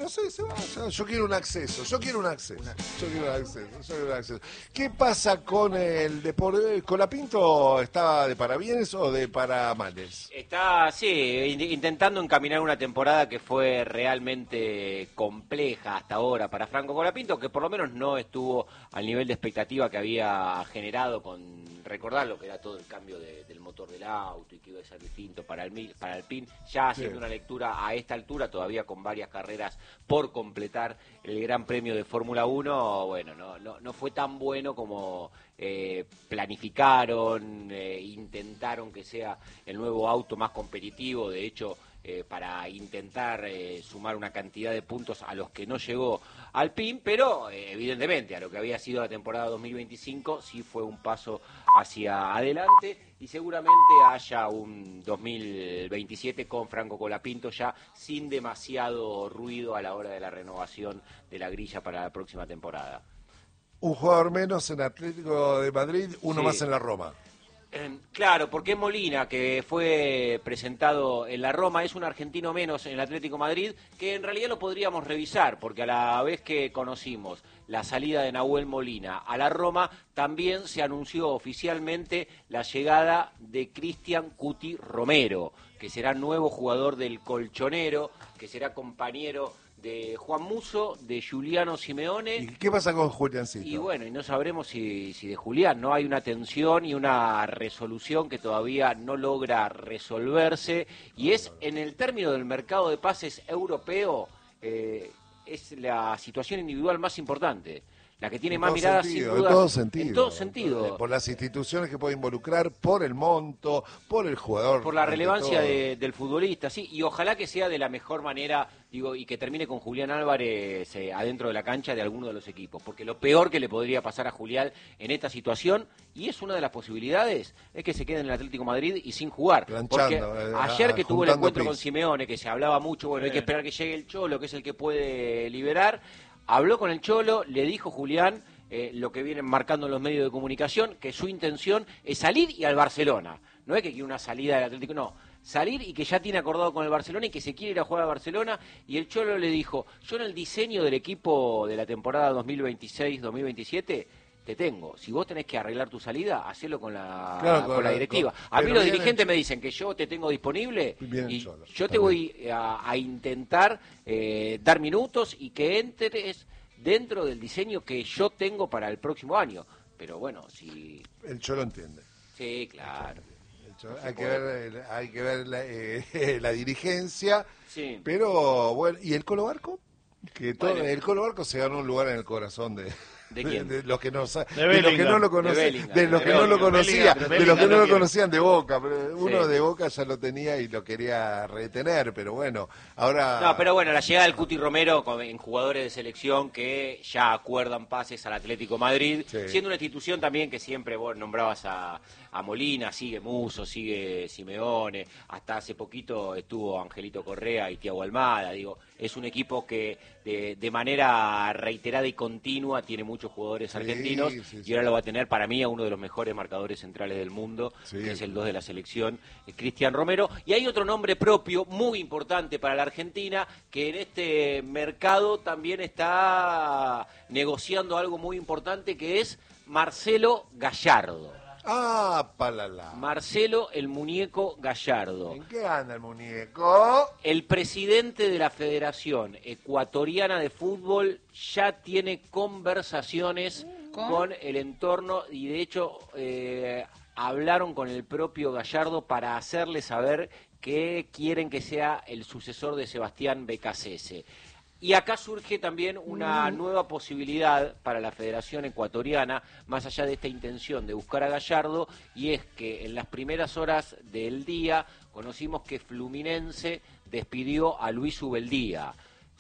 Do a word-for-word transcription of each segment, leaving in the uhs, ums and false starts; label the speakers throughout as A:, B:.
A: no sé, se vaya. Yo quiero un acceso, yo quiero un acceso. Yo quiero un acceso, yo quiero un acceso. ¿Qué pasa con el deporte? ¿Colapinto está de parabienes o de paramales?
B: Está, sí, intentando encaminar una temporada que fue realmente compleja hasta ahora para Franco Colapinto, que por lo menos no estuvo al nivel de expectativa que había generado con recordar lo que era todo el cambio de, del motor del auto y que iba a ser distinto para el para Alpine, ya haciendo sí. una lectura a esta altura, todavía con varias carreras por completar el Gran Premio de Fórmula uno, bueno, no, no, no fue tan bueno como eh, planificaron, eh, intentaron que sea el nuevo auto más competitivo, de hecho, eh, para intentar eh, sumar una cantidad de puntos a los que no llegó Alpine, pero eh, evidentemente a lo que había sido la temporada dos mil veinticinco sí fue un paso hacia adelante y seguramente haya un dos mil veintisiete con Franco Colapinto ya sin demasiado ruido a la hora de la renovación de la grilla para la próxima temporada.
A: Un jugador menos en Atlético de Madrid, uno
B: sí.
A: más en la Roma.
B: Eh, claro, porque Molina, que fue presentado en la Roma, es un argentino menos en el Atlético Madrid, que en realidad lo podríamos revisar, porque a la vez que conocimos la salida de Nahuel Molina a la Roma, también se anunció oficialmente la llegada de Cristian Cuti Romero, que será nuevo jugador del Colchonero, que será compañero de Juan Musso, de Giuliano Simeone.
A: ¿Y qué pasa con Juliancito?
B: Y bueno, y no sabremos si, si de Julián, ¿no? Hay una tensión y una resolución que todavía no logra resolverse, y es en el término del mercado de pases europeo, eh, es la situación individual más importante. La que tiene
A: en
B: más miradas,
A: sentido,
B: sin duda.
A: En todo sentido.
B: En todo sentido.
A: Por las instituciones que puede involucrar, por el monto, por el jugador.
B: Por la relevancia de, del futbolista, sí. Y ojalá que sea de la mejor manera, digo, y que termine con Julián Álvarez eh, adentro de la cancha de alguno de los equipos. Porque lo peor que le podría pasar a Julián en esta situación, y es una de las posibilidades, es que se quede en el Atlético de Madrid y sin jugar. Porque
A: eh,
B: ayer que tuvo el encuentro
A: plis.
B: con Simeone, que se hablaba mucho, bueno, hay que esperar que llegue el Cholo, que es el que puede liberar. Habló con el Cholo, le dijo Julián eh, lo que vienen marcando los medios de comunicación, que su intención es salir y al Barcelona. No es que quiere una salida del Atlético, no. Salir y que ya tiene acordado con el Barcelona y que se quiere ir a jugar a Barcelona. Y el Cholo le dijo, yo en el diseño del equipo de la temporada dos mil veintiséis dos mil veintisiete te tengo. Si vos tenés que arreglar tu salida, hacelo con la,
A: claro,
B: con
A: con
B: la
A: la,
B: directiva.
A: Con,
B: a mí los dirigentes
A: el...
B: me dicen que yo te tengo disponible y
A: Cholo,
B: yo te voy a, a intentar eh, dar minutos y que entres dentro del diseño que yo tengo para el próximo año. Pero bueno, si...
A: El Cholo entiende.
B: Sí, claro.
A: El Cholo, hay, que ver, hay que ver la, eh, la dirigencia,
B: sí.
A: Pero bueno, ¿y el Colo Barco? Que todo,
B: bueno.
A: El Colo Barco se ganó un lugar en el corazón de...
B: ¿De quién?
A: De, de los que no
C: de
A: de los que no lo conocían, de, de los que no lo conocían, de los que no lo conocían de Boca, pero uno sí. de Boca ya lo tenía y lo quería retener, pero bueno, ahora
B: No, pero bueno, la llegada del Cuti Romero en jugadores de selección que ya acuerdan pases al Atlético Madrid, sí. siendo una institución también que siempre vos nombrabas a, a Molina, sigue Musso, sigue Simeone, hasta hace poquito estuvo Angelito Correa y Thiago Almada, digo, es un equipo que de, de manera reiterada y continua tiene muchos jugadores argentinos, sí, sí, sí. y ahora lo va a tener para mí a uno de los mejores marcadores centrales del mundo, sí, que es el dos de la selección, Cristian Romero. Y hay otro nombre propio muy importante para la Argentina, que en este mercado también está negociando algo muy importante, que es Marcelo Gallardo.
A: Ah, palala.
B: Marcelo el Muñeco Gallardo.
A: ¿En qué anda el muñeco?
B: El presidente de la Federación Ecuatoriana de Fútbol ya tiene conversaciones ¿Con? con el entorno y de hecho eh, hablaron con el propio Gallardo para hacerle saber que quieren que sea el sucesor de Sebastián Becasese. Y acá surge también una nueva posibilidad para la Federación Ecuatoriana, más allá de esta intención de buscar a Gallardo, y es que en las primeras horas del día conocimos que Fluminense despidió a Luis Ubeldía.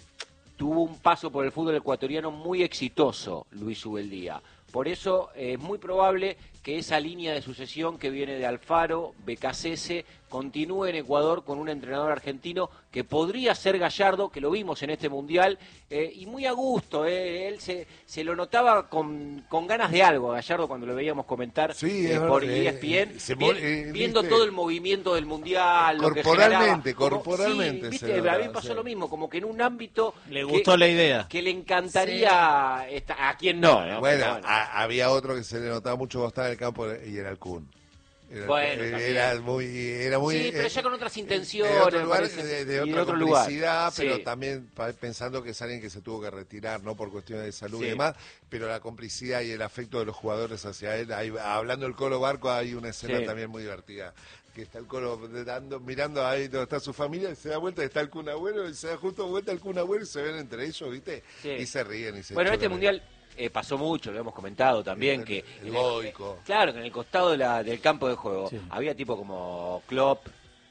B: Tuvo un paso por el fútbol ecuatoriano muy exitoso, Luis Ubeldía. Por eso eh, es muy probable que esa línea de sucesión que viene de Alfaro, Becasese, continúe en Ecuador con un entrenador argentino que podría ser Gallardo, que lo vimos en este Mundial, eh, y muy a gusto, eh, él se, se lo notaba con, con ganas de algo, Gallardo, cuando lo veíamos comentar
A: sí,
B: eh, por
A: eh,
B: E S P N,
A: se,
B: vi,
A: eh,
B: viendo
A: viste,
B: todo el movimiento del Mundial,
A: corporalmente,
B: lo que generaba,
A: corporalmente.
B: Como, sí,
A: se
B: viste,
A: notaba,
B: a mí me pasó
A: sí.
B: lo mismo, como que en un ámbito...
C: Le
B: que,
C: gustó la idea.
B: Que le encantaría, sí. esta, a quien no, ¿no?
A: Bueno,
B: Pero bueno.
A: A, había otro que se le notaba mucho cuando estaba en el campo y era el Kun. Era,
B: Bueno,
A: era muy, era muy,
B: sí, pero
A: eh,
B: ya con otras intenciones,
A: de otro lugar,
B: parece,
A: de, de
B: y
A: otra
B: de otro lugar.
A: complicidad, pero
B: Sí.
A: también pa- pensando que es alguien que se tuvo que retirar, no por cuestiones de salud
B: Sí.
A: y demás, pero la complicidad y el afecto de los jugadores hacia él, ahí, hablando del Colo Barco, hay una escena
B: Sí.
A: también muy divertida. Que está el Colo dando, mirando ahí donde está su familia, y se da vuelta y está el Kun Agüero, y se da justo vuelta el Kun Agüero y se ven entre ellos, ¿viste?
B: Sí.
A: Y se ríen y se
B: Bueno,
A: chocan.
B: este Mundial eh, pasó mucho, lo hemos comentado también,
A: El-
B: que...
A: el
B: en
A: Goico.
B: Claro, que en el costado de la, del campo de juego
C: Sí.
B: había tipo como Klopp,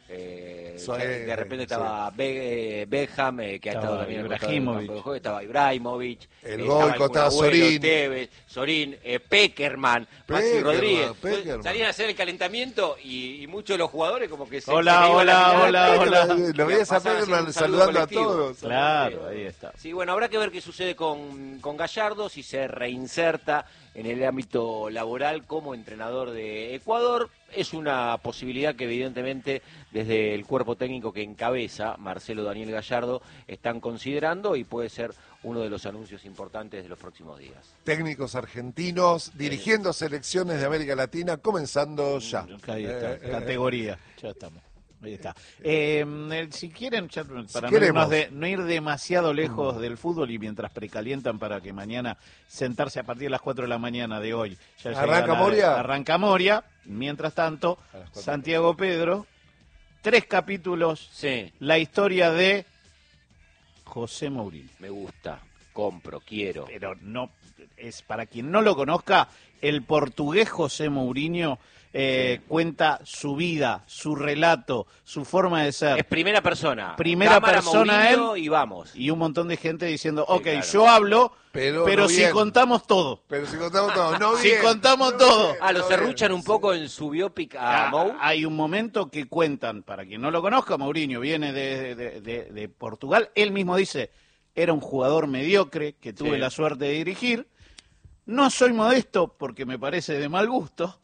B: eh,
A: So-
B: de
A: eh,
B: repente
A: sí.
B: estaba Be- eh, Beckham, eh, que ha
C: Estaba
B: estado también en el costado del
C: Ibrahimovic.
B: campo de juego, estaba Ibrahimovic,
A: El
B: eh,
A: Goico,
B: el Kun
A: estaba
B: Agüero,
A: Sorín.
B: Tevez, Sorín, eh, Peckerman, Maxi
A: Peckerman,
B: Rodríguez.
A: Peckerman.
B: Salían a hacer el calentamiento y, y muchos de los jugadores como que se...
C: Hola,
B: se le iba la
C: hola,
B: mirada.
C: hola, hola.
A: Lo veías a
B: Pasaban
A: Peckerman
B: haciendo un saludo
A: saludando a
B: colectivo.
A: todos.
C: Claro, ahí está.
B: Sí, bueno, habrá que ver qué sucede con, con Gallardo, si se reinserta en el ámbito laboral como entrenador de Ecuador. Es una posibilidad que evidentemente desde el cuerpo técnico que encabeza Marcelo Daniel Gallardo están considerando y puede ser uno de los anuncios importantes de los próximos días.
A: Técnicos argentinos dirigiendo selecciones de América Latina, comenzando ya.
C: Ahí está,
A: Eh, eh,
C: categoría, ya estamos. Ahí está. Eh, eh, si quieren, ya, para
A: Si
C: no,
A: queremos.
C: irnos de- no ir demasiado lejos del fútbol y mientras precalientan para que mañana sentarse a partir de las cuatro de la mañana de hoy. Ya llega
A: ¿Arranca
C: la-
A: Moria?
C: Arranca Moria. Mientras tanto,
A: A las cuatro.
C: Santiago Pedro, tres capítulos,
B: Sí,
C: la historia de José Mourinho.
B: me gusta, compro, quiero.
C: Pero no, es para quien no lo conozca, el portugués José Mourinho eh, cuenta su vida, su relato, su forma de ser.
B: Es primera persona.
C: Primera
B: Cámara,
C: persona
B: Mourinho,
C: él.
B: y vamos.
C: Y un montón de gente diciendo, ok,
B: claro.
C: yo hablo,
A: Pero
C: pero,
A: no
C: si
A: bien.
C: contamos todo.
A: Pero si contamos todo, no
C: Si
A: bien,
C: contamos
A: no
C: todo.
A: bien,
B: Ah, lo
A: no
B: serruchan
A: bien.
B: un poco en su biopic a
C: Ah,
B: Mou.
C: hay un momento que cuentan, para quien no lo conozca, Mourinho viene de, de- de- de Portugal, él mismo dice, era un jugador mediocre que tuve
B: Sí.
C: la suerte de dirigir. No soy modesto porque me parece de mal gusto.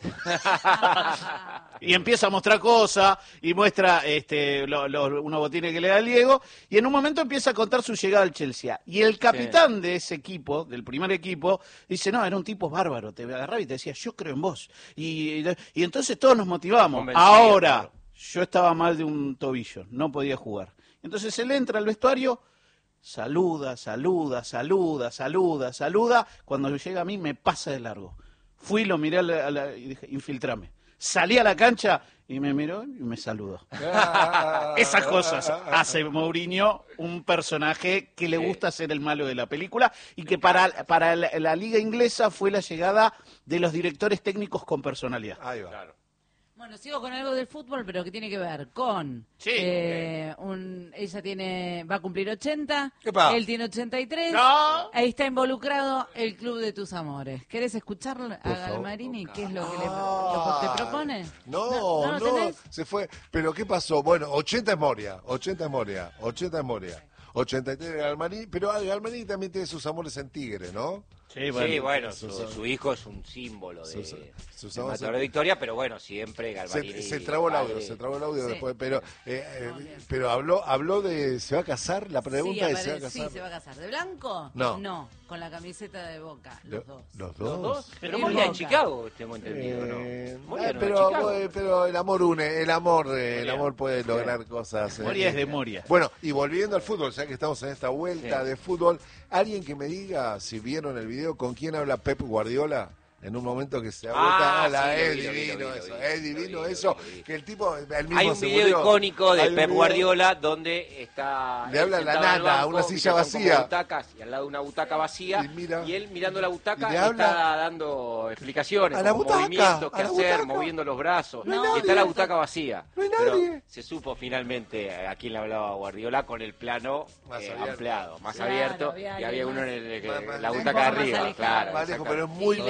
C: Y empieza a mostrar cosas y muestra este, lo- lo- unos botines que le da el Diego. Y en un momento empieza a contar su llegada al Chelsea. Y el capitán de ese equipo, del primer equipo, dice, no, era un tipo bárbaro. Te agarraba y te decía, yo creo en vos. Y, y entonces todos nos motivamos.
B: Convencido,
C: Ahora,
B: claro.
C: yo estaba mal de un tobillo, no podía jugar. Entonces él entra al vestuario, saluda, saluda, saluda, saluda, saluda. Cuando llega a mí me pasa de largo. Fui, lo miré a la- a la- y dije, infiltrame. Salí a la cancha y me miró y me saludó.
A: Ah,
C: Esas cosas
A: ah, ah,
C: hace Mourinho, un personaje que le
B: Sí.
C: gusta ser el malo de la película y que para, para la, la liga inglesa fue la llegada de los directores técnicos con personalidad.
A: Ahí va.
B: Claro.
D: Bueno, sigo con algo del fútbol, pero que tiene que ver con...
C: Sí,
D: eh, un, ella tiene va a cumplir ochenta,
A: Epa.
D: él tiene ochenta y tres,
C: ¡No!
D: ahí está involucrado el Club de tus Amores. ¿Querés escuchar a
A: favor.
D: Galmarini qué es lo que le,
A: Ah,
D: lo que te propone?
A: No,
D: ¿No,
A: no,
D: lo tenés?
A: se fue. Pero ¿qué pasó? Bueno, ochenta es Moria, ochenta es Moria, ochenta es Moria, ochenta y tres Galmarini, pero Galmarini también tiene sus amores en Tigre, ¿no?
C: Sí,
B: Sí, bueno,
A: su-
B: su, su hijo es un símbolo de,
A: Sus- sus
B: de
A: avances-
B: Matador de Victoria, pero bueno, siempre Galmarini.
A: Se, se trabó el audio,
B: padre.
A: se trabó el audio
D: Sí.
A: después, pero eh, eh,
D: No, bien.
A: pero habló habló de ¿se va a casar? La pregunta
D: sí,
A: es ¿se va a
D: apare- sí,
A: casar?
D: se va a casar. ¿De blanco?
A: No.
D: No, con la camiseta de Boca, los
A: Lo-
D: dos.
A: Los
B: Los
A: dos.
B: dos. Pero
D: Sí,
B: Moria en
D: Boca.
B: Chicago, tengo entendido,
A: Eh,
B: ¿no? Moria
A: ah,
B: no
A: pero,
B: en Chicago.
A: eh, pero el amor une, el amor, eh, el
B: Moria.
A: amor puede lograr cosas. eh.
C: Moria es de Moria.
A: Bueno, y volviendo al fútbol, ya que estamos en esta vuelta
B: Sí.
A: de fútbol, alguien que me diga si vieron el video con quién habla Pep Guardiola. En un momento que se
B: Ah,
A: agota, la,
B: sí, lo
A: es
B: vi, lo vi,
A: divino
B: lo vi, lo
A: eso,
B: vi,
A: es
B: lo
A: divino
B: vi, lo vi,
A: eso,
B: lo vi.
A: que el tipo, él mismo
B: Hay un
A: se
B: video
A: murió.
B: icónico
A: Hay
B: de
A: un
B: Pep
A: video-
B: Guardiola donde está
A: Le
B: él
A: habla la
B: sentado en el
A: nana,
B: banco,
A: una
B: viste,
A: silla
B: son como
A: vacía.
B: butacas, y al lado de una butaca vacía
A: Y mira-
B: y él mirando la butaca
A: y le
B: está
A: habla-
B: dando explicaciones,
A: A la
B: como
A: butaca,
B: movimientos que
A: a la
B: hacer,
A: butaca.
B: moviendo los brazos.
A: No hay
B: y está
A: nadie.
B: la butaca vacía.
A: No hay
B: Pero
A: nadie.
B: se supo finalmente a quién le hablaba Guardiola con el plano
A: Más
B: eh,
A: abierto.
B: ampliado, más
D: Claro,
B: abierto,
D: había
B: y había
D: alguien
B: uno en
D: más-
B: el, que-
A: más- más
B: la
A: lejos,
B: butaca de
D: más
B: arriba,
D: alejado.
B: claro.
A: Más lejos,
B: exacto.
A: pero es muy
D: Sí,
A: lindo
D: más
A: como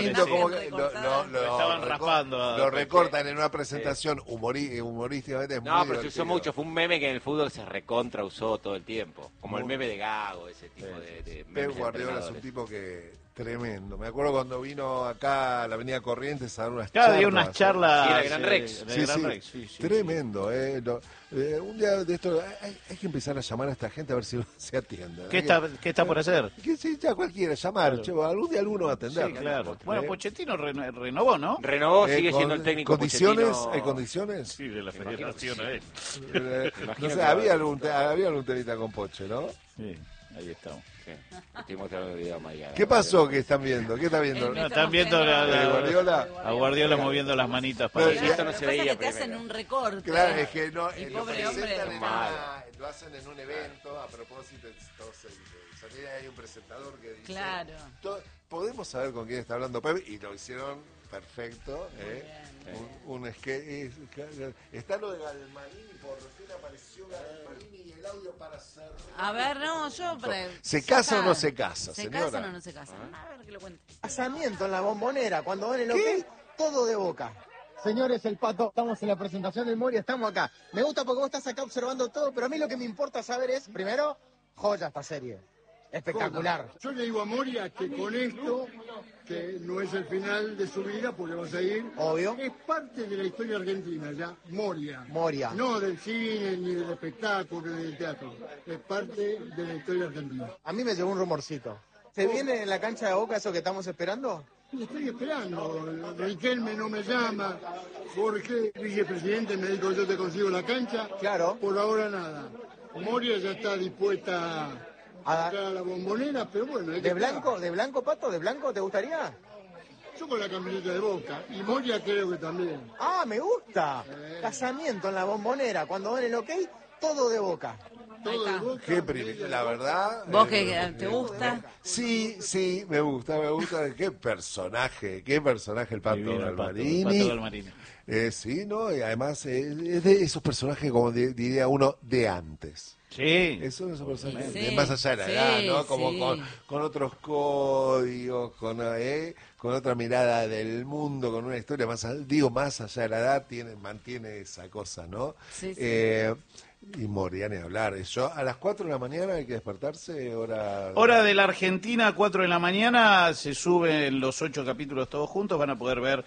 A: como que lo, lo, lo,
C: Lo estaban
A: reco-
C: raspando.
A: lo recortan en una presentación humorí- humorísticamente. Es
B: No,
A: muy
B: pero se
A: divertido.
B: usó mucho. Fue un meme que en el fútbol se recontra usó todo el tiempo. Como el
A: Muy-
B: meme de Gago, ese tipo de, de
A: Pep
B: memes de
A: Guardiola es un
B: entrenadores.
A: tipo que tremendo. Me acuerdo cuando vino acá a la Avenida Corrientes a dar unas
C: Claro,
A: charlas.
C: dio unas charlas.
B: Sí, la Gran
C: eh,
B: Rex.
C: la
A: Sí,
C: Gran
A: sí,
C: Rex, sí, sí,
A: tremendo. Eh. Lo- eh, un día de esto hay, hay que empezar a llamar a esta gente a ver si se atiende.
C: sí. ¿Qué está, qué está por hacer?
A: Que sí, ya cualquiera, llamar.
C: Claro.
A: Che, algún día alguno va a atender.
C: Sí, claro.
A: ¿Eh?
C: Bueno, Pochettino reno- renovó, ¿no?
B: Renovó,
A: Eh,
B: sigue
A: con-
B: siendo el técnico
A: ¿Condiciones?
B: Pochettino.
A: ¿Hay condiciones?
C: Sí, de la
B: Me imagino que
C: federación
B: sí.
C: a él.
A: Eh,
B: Me imagino
A: no sé,
B: que
A: había
B: va-
A: algún, te- había algún temita con Poche, ¿no?
C: Sí, ahí estamos.
B: Sí, estoy mostrando el video, María.
A: ¿Qué pasó que están viendo? ¿Qué está viendo?
D: Él me
C: No,
D: está
C: están viendo la,
A: ¿De
C: la-
A: Guardiola?
C: a Guardiola moviendo las manitas para
A: Pero
C: allá.
B: esto no se
D: Lo que pasa
B: veía
D: es que te hacen
B: primero.
D: un recorte.
A: Claro, es que no,
D: Y
A: eh, lo
D: pobre hombre.
A: presentan en
B: Mal.
A: una, lo hacen en un evento, a propósito, todos se dice, hay un presentador que dice,
D: Claro.
A: to- podemos saber con quién está hablando Pepe, y lo hicieron perfecto, ¿eh? Un, un esque- es- está lo de Galmarini, por fin apareció Galmarini y el audio para hacer.
D: A ver, no, yo... pre-
A: ¿Se
D: ya
A: casa o
D: está.
A: no se casa,
D: ¿Se
A: señora?
D: casan o no se casan? A ver, que lo cuente.
E: Casamiento en la Bombonera, cuando ven el ok, todo de Boca. Señores, el Pato, estamos en la presentación del Moria, estamos acá. Me gusta porque vos estás acá observando todo, pero a mí lo que me importa saber es, primero, joya esta serie. Espectacular.
F: Yo le digo a Moria que con esto, que no es el final de su vida, porque va a seguir,
E: Obvio.
F: es parte de la historia argentina ya, Moria.
E: Moria.
F: No del cine, ni del espectáculo, ni del teatro. Es parte de la historia argentina.
E: A mí me llegó un rumorcito. ¿Se viene en la cancha de Boca eso que estamos esperando?
F: Y estoy esperando. Riquelme no me llama. Jorge, vicepresidente, me dijo yo te consigo la cancha.
E: Claro.
F: Por ahora nada. Moria ya está dispuesta a
E: A-
F: entrar a la Bombonera, pero bueno. hay que
E: ¿De
F: esperar.
E: blanco? ¿De blanco, Pato? ¿De blanco te gustaría?
F: Yo con la camiseta de Boca. Y Moria creo que también.
E: Ah, me gusta. Casamiento en la Bombonera, cuando ven el ok, todo de Boca.
F: Todo de
D: está.
F: Boca.
A: Qué privilegio, la verdad.
D: ¿Vos
A: eh,
D: que te gusta?
A: Sí, sí, me gusta, me gusta. Qué personaje, qué personaje el Pato
C: Divino el Pato, el
A: Galmarini.
C: Pato Galmarini.
A: Eh, sí, ¿no? Y además eh, es de esos personajes, como di- diría uno, de antes.
C: Sí.
A: Eso es esos personajes
D: Sí,
A: de más allá de la
D: sí,
A: edad, ¿no? Como
D: sí.
A: con, con otros códigos, con, eh, con otra mirada del mundo, con una historia más, al- digo, más allá de la edad, tiene, mantiene esa cosa, ¿no?
D: Sí, sí.
A: Eh, y Moria, ni hablar. Yo, a las cuatro de la mañana hay que despertarse, hora...
C: Hora de la Argentina, cuatro de la mañana, se suben los ocho capítulos todos juntos, van a poder ver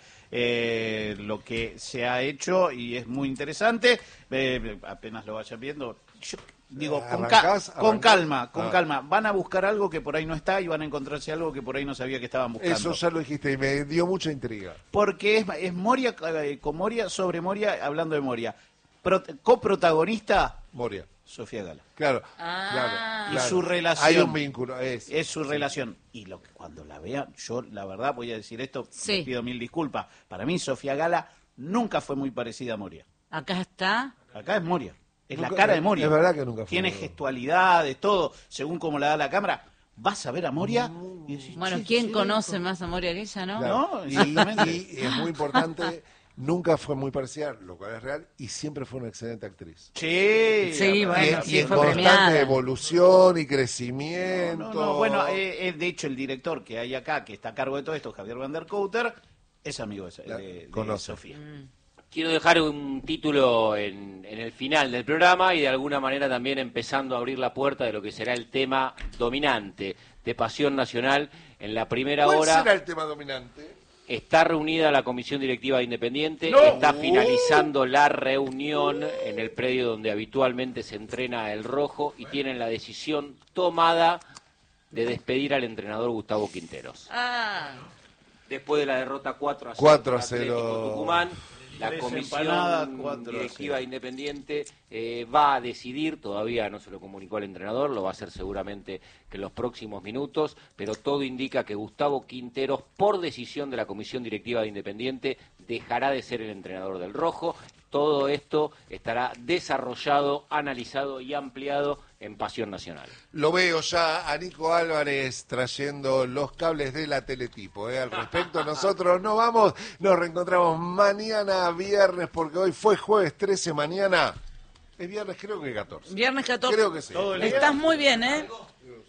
C: eh, lo que se ha hecho y es muy interesante. Eh, apenas lo vayan viendo, yo digo, con, ca-
A: Arrancás,
C: con
A: arrancás.
C: calma, con
A: Ah.
C: calma. Van a buscar algo que por ahí no está y van a encontrarse algo que por ahí no sabía que estaban buscando.
A: Eso ya lo dijiste y me dio mucha intriga.
C: Porque es, es Moria eh, con Moria, sobre Moria, hablando de Moria. Pro- coprotagonista,
A: Moria.
C: Sofía Gala.
A: Claro,
D: Ah.
A: claro,
C: Y
A: claro.
C: su relación.
A: Hay un vínculo, es.
C: Es su relación. Y lo que cuando la vean, yo la verdad voy a decir esto,
D: Sí.
C: les pido mil disculpas. Para mí, Sofía Gala nunca fue muy parecida a Moria.
D: Acá está.
C: Acá es Moria. Es
A: Nunca-
C: la cara de Moria.
A: es verdad que nunca fue.
C: Tiene gestualidades, todo, según como la da la cámara. Vas a ver a Moria y decís,
D: Bueno,
C: "Che,
D: ¿quién
C: sí,
D: conoce más a Moria que ella, no?
A: Claro.
C: ¿no?
A: Y,
C: Exactamente.
A: y es muy importante, nunca fue muy parecida, lo cual es real, y siempre fue una excelente actriz.
C: Sí,
D: Sí,
A: Y,
D: bueno,
A: en-
D: sí,
A: y en
D: fue
A: constante
D: premiada.
A: evolución y
C: No,
A: crecimiento.
C: no, no, bueno, eh, eh, de hecho el director que hay acá, que está a cargo de todo esto, Javier Van der Kouter, es amigo de,
A: La-
C: de- de
A: conoce.
C: Sofía.
B: Quiero dejar un título en, en el final del programa y de alguna manera también empezando a abrir la puerta de lo que será el tema dominante de Pasión Nacional. En la primera
A: ¿Cuál
B: hora
A: será el tema dominante?
B: está reunida la Comisión Directiva de Independiente,
A: ¡No!
B: está finalizando la reunión en el predio donde habitualmente se entrena el Rojo y tienen la decisión tomada de despedir al entrenador Gustavo Quinteros.
D: Ah,
B: Después de la derrota cuatro a cero
A: cuatro a
B: contra Atlético
A: cero.
B: Tucumán, la
C: Tres
B: Comisión
C: empanadas, cuatro a
B: Directiva
C: cero.
B: Independiente eh, va a decidir, todavía no se lo comunicó al entrenador, lo va a hacer seguramente que en los próximos minutos, pero todo indica que Gustavo Quinteros, por decisión de la Comisión Directiva de Independiente, dejará de ser el entrenador del Rojo. Todo esto estará desarrollado, analizado y ampliado en Pasión Nacional.
A: Lo veo ya a Nico Álvarez trayendo los cables de la Teletipo. ¿eh? Al respecto, nosotros no vamos, nos reencontramos mañana viernes, porque hoy fue jueves trece, mañana es viernes creo que catorce.
D: viernes catorce.
A: Creo que sí.
C: Todo el día.
D: Estás muy bien, ¿eh?